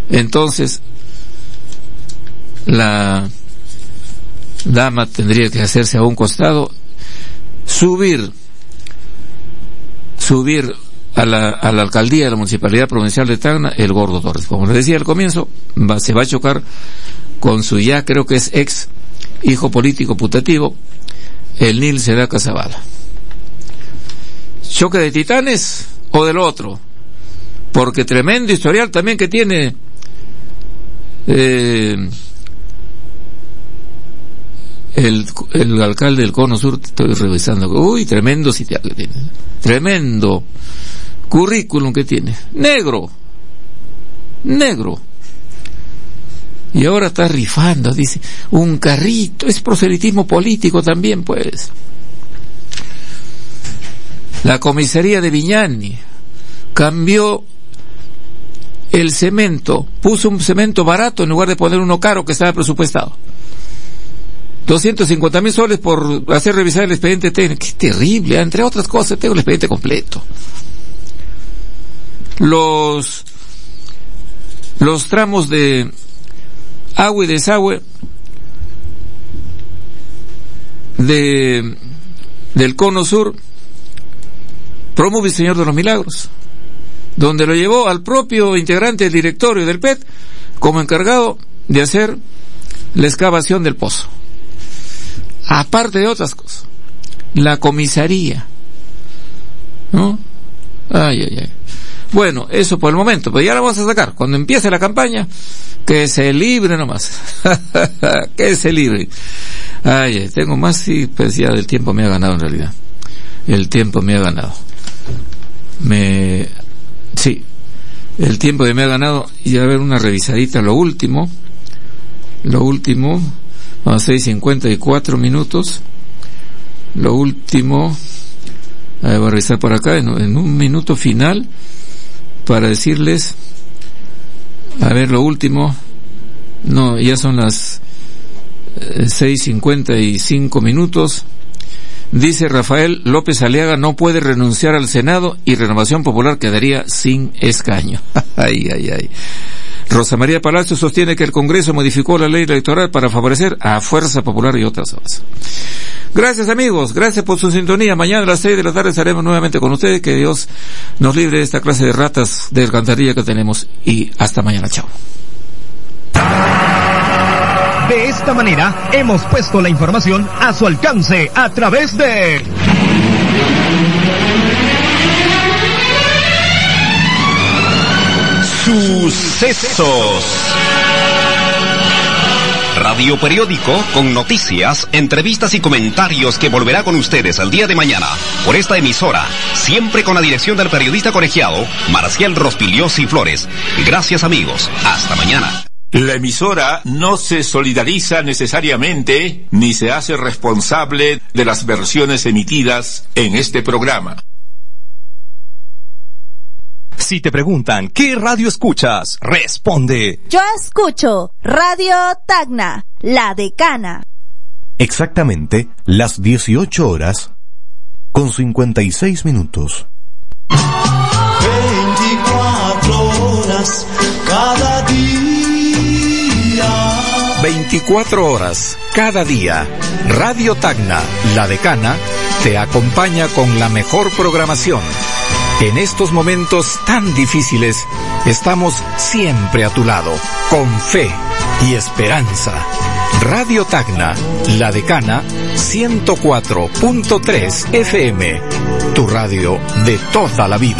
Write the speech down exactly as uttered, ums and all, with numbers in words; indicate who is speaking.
Speaker 1: entonces la dama tendría que hacerse a un costado, subir, subir a la, a la alcaldía de la Municipalidad Provincial de Tacna, el Gordo Torres. Como les decía al comienzo, va, se va a chocar con su ya creo que es ex hijo político putativo, el Nil Sedaka Zavala. ¿Choque de titanes o del otro? Porque tremendo historial también que tiene eh, el, el alcalde del Cono Sur. Estoy revisando, uy, tremendo sitial que tiene, tremendo currículum que tiene, negro, negro, y ahora está rifando, dice, un carrito, es proselitismo político también, pues. La comisaría de Viñani cambió el cemento, puso un cemento barato en lugar de poner uno caro que estaba presupuestado. doscientos cincuenta mil soles por hacer revisar el expediente técnico. Qué terrible, entre otras cosas, tengo el expediente completo. Los, los tramos de agua y desagüe de, del Cono Sur, promueve el Señor de los Milagros, donde lo llevó al propio integrante del directorio del P E T como encargado de hacer la excavación del pozo. Aparte de otras cosas, la comisaría, ¿no? Ay, ay, ay. Bueno, eso por el momento, pero ya la vamos a sacar. Cuando empiece la campaña, que se libre nomás. Que se libre. Ay, ay, tengo más, sí, pues ya el tiempo me ha ganado en realidad. El tiempo me ha ganado. Me, sí, el tiempo que me ha ganado, y a ver una revisadita, lo último, lo último, a seis cincuenta y cuatro minutos, lo último, a ver, voy a revisar por acá, en, en un minuto final, para decirles, a ver, lo último, no, ya son las eh, seis cincuenta y cinco minutos. Dice Rafael López Aliaga, no puede renunciar al Senado y Renovación Popular quedaría sin escaño. Ay, ay, ay. Rosa María Palacio sostiene que el Congreso modificó la ley electoral para favorecer a Fuerza Popular y otras cosas. Gracias, amigos, gracias por su sintonía. Mañana a las seis de la tarde estaremos nuevamente con ustedes. Que Dios nos libre de esta clase de ratas de alcantarilla que tenemos, y hasta mañana. Chao.
Speaker 2: De esta manera hemos puesto la información a su alcance a través de Sucesos.
Speaker 3: Radio Periódico con noticias, entrevistas y comentarios que volverá con ustedes el día de mañana por esta emisora, siempre con la dirección del periodista colegiado Marcial Rospigliosi Flores. Gracias, amigos. Hasta mañana.
Speaker 4: La emisora no se solidariza necesariamente ni se hace responsable de las versiones emitidas en este programa.
Speaker 2: Si te preguntan ¿qué radio escuchas?, responde:
Speaker 5: yo escucho Radio Tacna, La Decana.
Speaker 6: Exactamente las dieciocho horas con cincuenta y seis minutos.
Speaker 7: veinticuatro horas cada día.
Speaker 8: veinticuatro horas cada día. Radio Tacna, La Decana, te acompaña con la mejor programación. En estos momentos tan difíciles, estamos siempre a tu lado, con fe y esperanza. Radio Tacna, La Decana, ciento cuatro punto tres F M, tu radio de toda la vida.